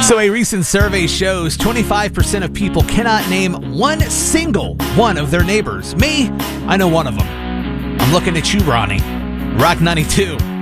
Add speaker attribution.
Speaker 1: So a recent survey shows 25% of people cannot name one single one of their neighbors. Me, I know one of them. I'm looking at you, Ronnie. Rock 92.